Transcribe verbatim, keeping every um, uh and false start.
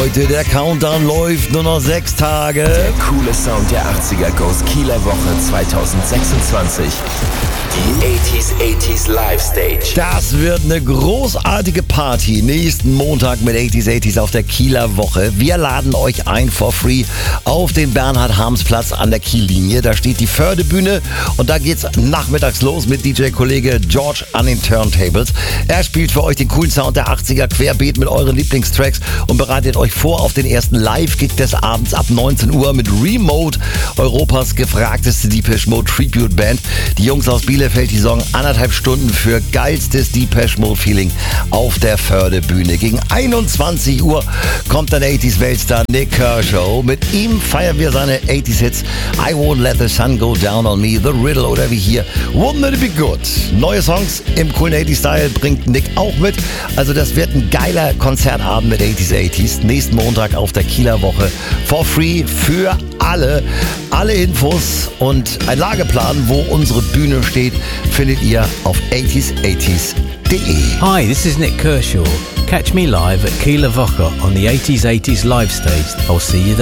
Leute, der Countdown läuft, nur noch sechs Tage. Der coole Sound der achtziger Goes Kieler Woche zwanzig sechsundzwanzig. Die achtziger achtziger Live Stage. Das wird eine großartige Party nächsten Montag mit achtziger achtziger auf der Kieler Woche. Wir laden euch ein for free auf den Bernhard-Harms-Platz an der Kiellinie. Da steht die Fördebühne und da geht's nachmittags los mit D J-Kollege George an den Turntables. Er spielt für euch den coolen Sound der achtziger querbeet mit euren Lieblingstracks und bereitet euch vor auf den ersten Live-Gig des Abends ab neunzehn Uhr mit Remote, Europas gefragteste Depeche Mode Tribute Band. Die Jungs aus Bielefeld, die sorgen anderthalb Stunden für geilstes Depeche Mode Feeling auf der Fördebühne. Gegen einundzwanzig Uhr kommt dann achtziger Weltstar Nik Kershaw. Mit ihm feiern wir seine achtziger Hits I Won't Let the Sun Go Down on Me, The Riddle oder wie hier Wouldn't It Be Good. Neue Songs im coolen achtziger-Style bringt Nick auch mit. Also das wird ein geiler Konzertabend mit achtziger achtziger. Nächsten Montag auf der Kieler Woche for free für alle. Alle Infos und ein Lageplan, wo unsere Bühne steht, findet ihr auf achtziger achtziger punkt de. Hi, this is Nik Kershaw. Catch me live at Kieler Woche on the achtziger achtziger Live Stage. I'll see you there.